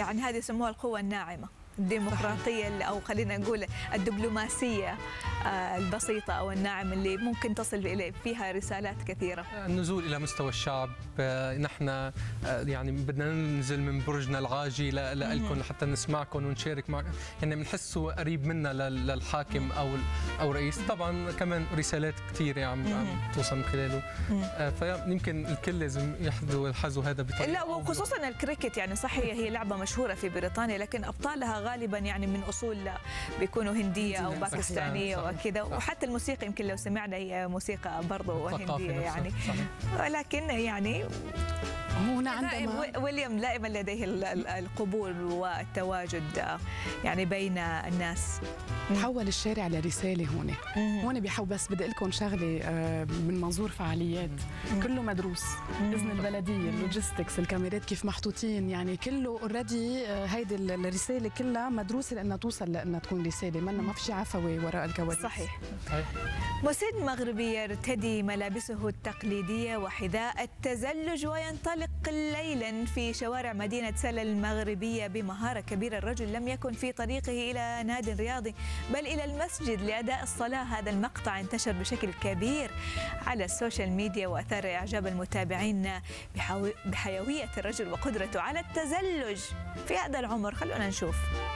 يعني هذه يسموها القوة الناعمة، الديمقراطية أو خلينا نقول الدبلوماسية البسيطة أو الناعمة اللي ممكن تصل إلى فيها رسالات كثيرة. النزول إلى مستوى الشعب، نحن يعني بدنا ننزل من برجنا العاجي لكم لحتى نسمعكم ونشارك معكم، يعني بنحسه قريب منا للحاكم أو رئيس. طبعا كمان رسالات كثيرة عم توصل من خلاله، فيمكن الكل لازم يحذو الحذو هذا بطريقة. لا، وخصوصا الكريكت، يعني صحيح هي لعبة مشهورة في بريطانيا، لكن أبطالها غالبا يعني من أصول بيكونوا هندية أو باكستانية وكذا، وحتى الموسيقى يمكن لو سمعنا هي موسيقى برضو هندية يعني. ولكن يعني هنا عندما ويليام دائما لديه القبول والتواجد يعني بين الناس. تحول الشارع لرسالة هون بيحاول. بس بدي أقول لكم شغلة من منظور فعاليات، كله مدروس. إذن البلدية، اللوجيستكس، الكاميرات كيف محطوطين، يعني كله اوريدي هيدي الرسالة كلها مدروسة لأنها توصل لأنها تكون رسالة، ما في شيء عفوي وراء الكواليس. صحيح. مسن مغربي يرتدي ملابسه التقليدية وحذاء التزلج وينطلق ليلا في شوارع مدينة سلا المغربية بمهارة كبيرة. الرجل لم يكن في طريقه إلى نادي رياضي بل إلى المسجد لأداء الصلاة. هذا المقطع انتشر بشكل كبير على السوشيال ميديا وأثار إعجاب المتابعين بحيوية الرجل وقدرته على التزلج في هذا العمر. خلونا نشوف.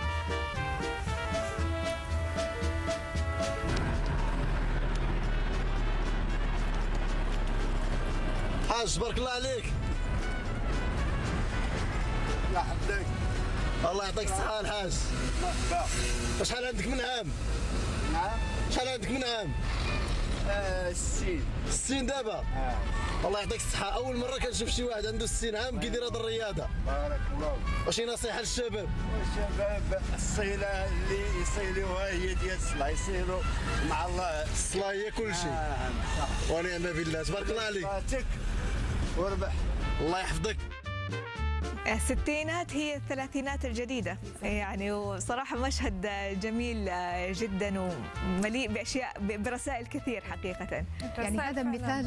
حاج بارك الله عليك. الله يحفظك. الله يعطيك الصحة الحاج. شحال عندك من عام؟ نعم. شحال عندك من عام؟ 60 دابا؟ الله يعطيك الصحة. أول مرة كنشوف شي واحد عنده 60 عام كيدير هذه الرياضة. بارك الله. وشي نصيحة للشباب؟ الشباب الصيلة اللي يصيلوها هي ديال الصلاة، يصيروا مع الله. الصلاة هي كل شيء. ونعم بالله. تبارك الله عليك. صلاتك وربح. الله يحفظك. الستينات هي الثلاثينات الجديدة يعني، وصراحة مشهد جميل جدا ومليء بأشياء برسائل كثير حقيقة. يعني هذا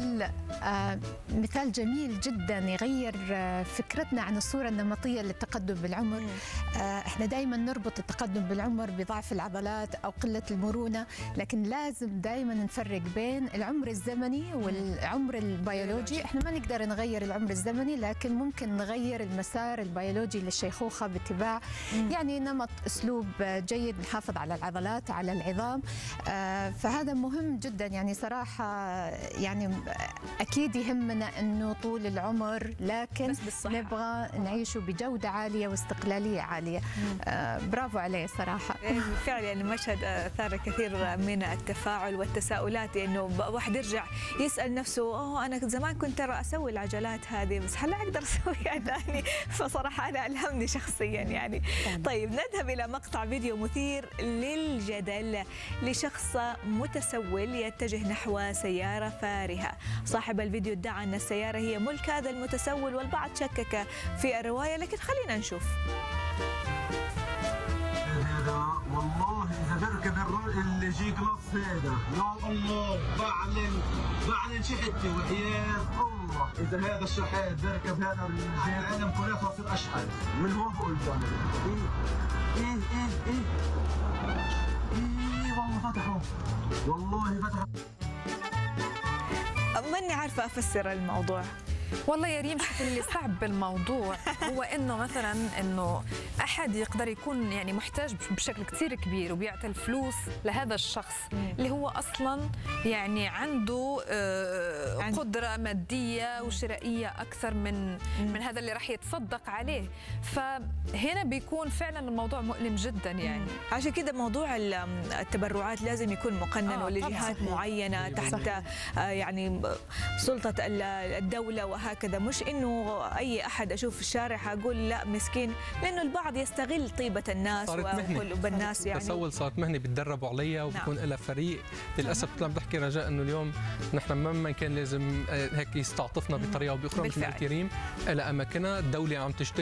مثال جميل جدا يغير فكرتنا عن الصورة النمطية للتقدم بالعمر. احنا دائما نربط التقدم بالعمر بضعف العضلات أو قلة المرونة، لكن لازم دائما نفرق بين العمر الزمني والعمر البيولوجي. احنا ما نقدر نغير العمر الزمني، لكن ممكن نغير المسار البيولوجي للشيخوخة باتباع يعني نمط أسلوب جيد نحافظ على العضلات على العظام. فهذا مهم جدا يعني صراحة. يعني أكيد يهمنا أنه طول العمر، لكن نبغى نعيشه بجودة عالية واستقلالية عالية. برافو عليه صراحة. فعلا المشهد أثار كثير من التفاعل والتساؤلات، لأنه واحد يرجع يسأل نفسه أنا زمان كنت ترى أسوي العجلات هذه، بس هل أقدر أسويها ثاني؟ فصراحة أنا ألهمني شخصيا يعني. طيب نذهب إلى مقطع فيديو مثير للجدل لشخص متسول يتجه نحو سيارة فارهة. صاحب الفيديو ادعى أن السيارة هي ملك هذا المتسول، والبعض شكك في الرواية، لكن خلينا نشوف. والله إذا بركب اللي جي كلاس هذا يا الله بعلن شحتي وحياة الله. إذا هذا الشحات بركب هذا الرجال العالم كله صار أشحال من هون بقول لك. إيه والله فتحوا، والله فتحوا. ماني عارفة أفسر الموضوع. والله يا ريم، شوف اللي صعب بالموضوع هو انه مثلا انه احد يقدر يكون يعني محتاج بشكل كثير كبير وبيعطي الفلوس لهذا الشخص اللي هو اصلا يعني عنده قدره ماديه وشرائيه اكثر من هذا اللي راح يتصدق عليه. فهنا بيكون فعلا الموضوع مؤلم جدا يعني. عشان كده موضوع التبرعات لازم يكون مقنن ولجهات معينه تحت يعني سلطه الدوله وهكذا، مش انه اي احد اشوف في الشارع حقول لا مسكين، لانه البعض يستغل طيبه الناس وقلوب الناس. يعني التسول صارت مهنه بيتدربوا عليها وبيكون لها فريق. للاسف كنت عم بحكي رجاء انه اليوم نحن مهما كان لازم هيك يستعطفنا بطريقه او باخرى مثل ما قلت ريم الى اماكنها. الدوله عم تشتغل